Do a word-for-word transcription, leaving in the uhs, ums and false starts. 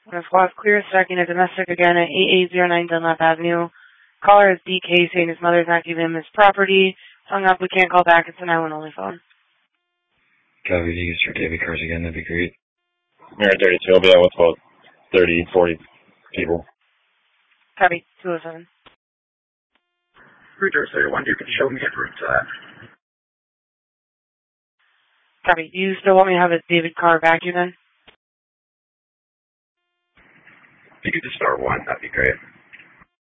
One squad clear, striking a domestic again at eighty-eight oh nine Dunlap Avenue. Caller is D K saying his mother's not giving him his property. Hung up, we can't call back, it's a nine one one only phone. Copy, if you use for David cars again, that'd be great. Mirror thirty-two, I'll be out with about thirty, forty people. Copy, two oh seven. Route thirty-one, you can show me a route to that. Copy, do you still want me to have a David car vacuum then? If you could just start one, that'd be great.